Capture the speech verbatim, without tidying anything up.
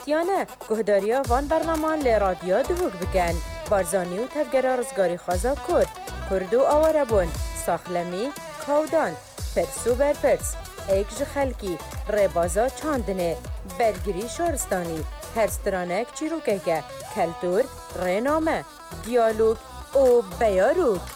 گوتیانه گهداریا وان برنامه لی رادیو دوگ بکن بارزانی و تفگره رزگاری خوازا کرد کرد و آواره بون ساخلمی کودان پرسو برپرس ایک خلکی ربازا چاندنه برگری شارستانی هرسترانک چیروکه کلتور رنامه دیالوگ و بیاروک